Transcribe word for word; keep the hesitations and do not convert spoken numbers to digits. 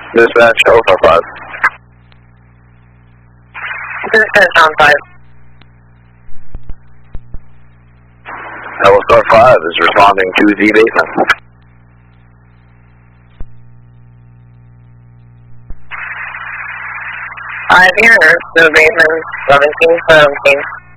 Dispatch, Alpha five. Dispatch on five. Alpha five is responding to the basement. Five here, nurse, to basement, seventeen seventeen.